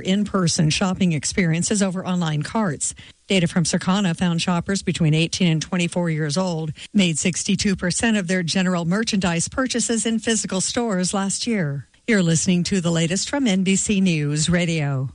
in-person shopping experiences over online carts. Data from Circana found shoppers between 18 and 24 years old made 62% of their general merchandise purchases in physical stores last year. You're listening to the latest from NBC News Radio.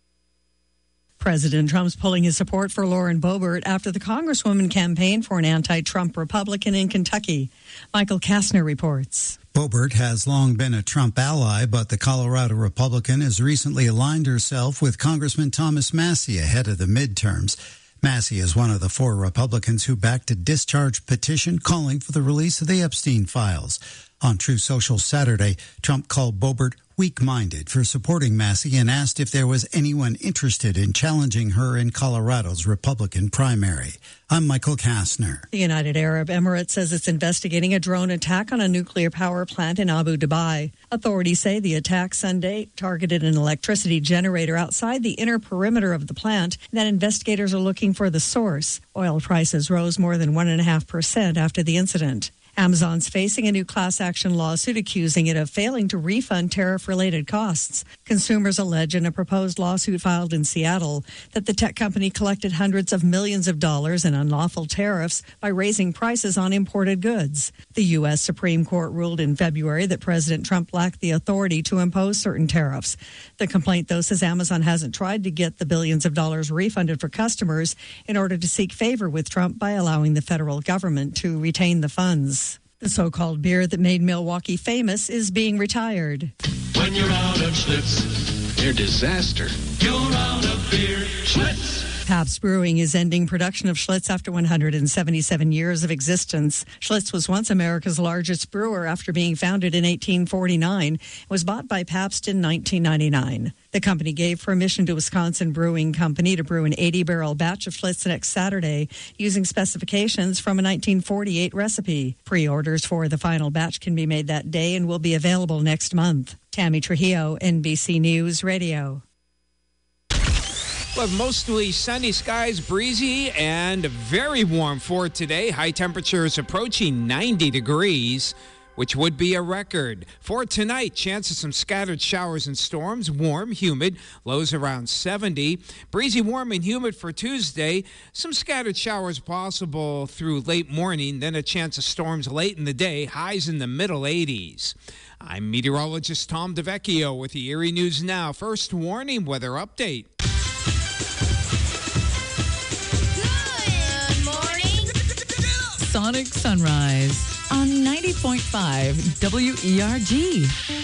President Trump's pulling his support for Lauren Boebert after the Congresswoman campaigned for an anti-Trump Republican in Kentucky. Michael Kastner reports. Boebert has long been a Trump ally, but the Colorado Republican has recently aligned herself with Congressman Thomas Massie ahead of the midterms. Massie is one of the 4 Republicans who backed a discharge petition calling for the release of the Epstein files. On True Social Saturday, Trump called Boebert weak-minded for supporting Massie and asked if there was anyone interested in challenging her in Colorado's Republican primary. I'm Michael Kastner. The United Arab Emirates says it's investigating a drone attack on a nuclear power plant in Abu Dhabi. Authorities say the attack Sunday targeted an electricity generator outside the inner perimeter of the plant, and that investigators are looking for the source. Oil prices rose more than 1.5% after the incident. Amazon's facing a new class action lawsuit accusing it of failing to refund tariff-related costs. Consumers allege in a proposed lawsuit filed in Seattle that the tech company collected hundreds of millions of dollars in unlawful tariffs by raising prices on imported goods. The U.S. Supreme Court ruled in February that President Trump lacked the authority to impose certain tariffs. The complaint, though, says Amazon hasn't tried to get the billions of dollars refunded for customers in order to seek favor with Trump by allowing the federal government to retain the funds. The so-called beer that made Milwaukee famous is being retired. When you're out of Schlitz, they're disaster. You're out of beer, Schlitz. Pabst Brewing is ending production of Schlitz after 177 years of existence. Schlitz was once America's largest brewer after being founded in 1849. It was bought by Pabst in 1999. The company gave permission to Wisconsin Brewing Company to brew an 80-barrel batch of Schlitz next Saturday using specifications from a 1948 recipe. Pre-orders for the final batch can be made that day and will be available next month. Tammy Trujillo, NBC News Radio. Well, mostly sunny skies, breezy, and very warm for today. High temperatures approaching 90 degrees, which would be a record. For tonight, chance of some scattered showers and storms. Warm, humid, lows around 70. Breezy, warm, and humid for Tuesday. Some scattered showers possible through late morning, then a chance of storms late in the day. Highs in the middle 80s. I'm meteorologist Tom DeVecchio with the Erie News Now. First warning weather update. Sonic Sunrise on 90.5 WERG.